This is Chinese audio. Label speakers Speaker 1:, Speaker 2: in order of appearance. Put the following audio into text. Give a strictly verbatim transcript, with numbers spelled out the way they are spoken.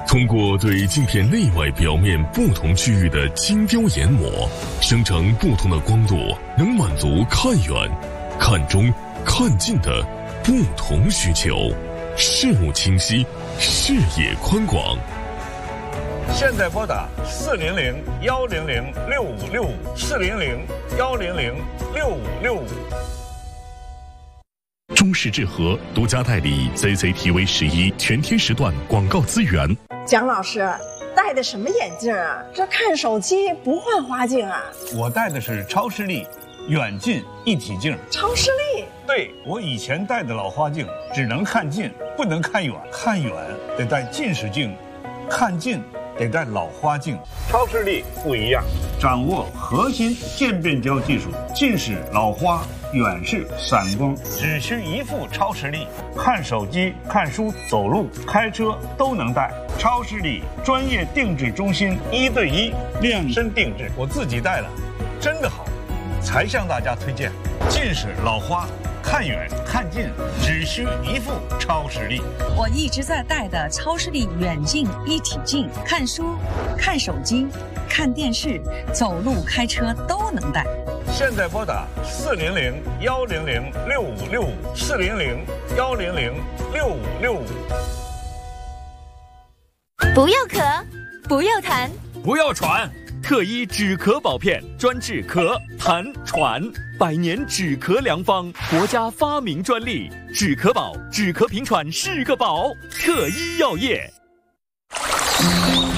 Speaker 1: 通过对镜片内外表面不同区域的精雕研磨，生成不同的光度，能满足看远、看中、看近的不同需求，视物清晰，视野宽广。
Speaker 2: 现在拨打四零零幺零零六五六五四零零幺零零六五六五。
Speaker 1: 中式智和独家代理 C C T V 十一全天时段广告资源。
Speaker 3: 蒋老师戴的什么眼镜啊？这看手机不换花镜啊？
Speaker 2: 我戴的是超视力远近一体镜。
Speaker 3: 超视力？
Speaker 2: 对，我以前戴的老花镜只能看近，不能看远，看远得戴近视镜，看近得戴老花镜。超视力不一样，掌握核心渐变焦技术，近视、老花、远视、散光，只需一副超视力，看手机、看书、走路、开车都能戴。超视力专业定制中心，一对一量身定制，我自己戴了，真的好，才向大家推荐。近视、老花，看远看近只需一副超视力。
Speaker 4: 我一直在戴的超视力远近一体镜，看书、看手机、看电视、走路、开车都能戴。
Speaker 2: 现在拨打四零零幺零零六五六五四零零幺零零六五六五。
Speaker 5: 不要咳，不要痰，
Speaker 6: 不要喘。特医止咳宝片专治咳、痰、喘，百年止咳良方，国家发明专利。止咳宝，止咳平喘是个宝。特医药业。